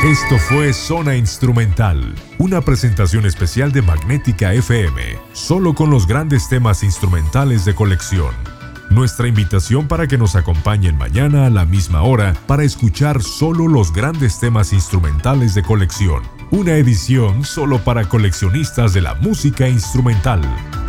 Esto fue Zona Instrumental, una presentación especial de Magnética FM, solo con los grandes temas instrumentales de colección. Nuestra invitación para que nos acompañen mañana a la misma hora para escuchar solo los grandes temas instrumentales de colección. Una edición solo para coleccionistas de la música instrumental.